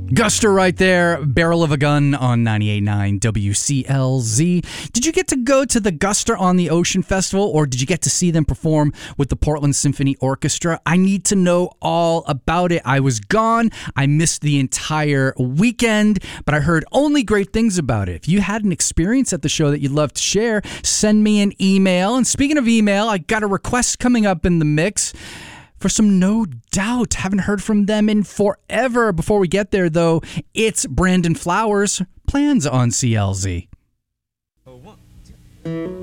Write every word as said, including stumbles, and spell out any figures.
Guster right there, Barrel of a Gun on ninety-eight point nine W C L Z. Did you get to go to the Guster on the Ocean Festival, or did you get to see them perform with the Portland Symphony Orchestra? I need to know all about it. I was gone. I missed the entire weekend, but I heard only great things about it. If you had an experience at the show that you'd love to share, send me an email. And speaking of email, I got a request coming up in the mix for some No Doubt. Haven't heard from them in forever. Before we get there, though, it's Brandon Flowers, Plans on C L Z.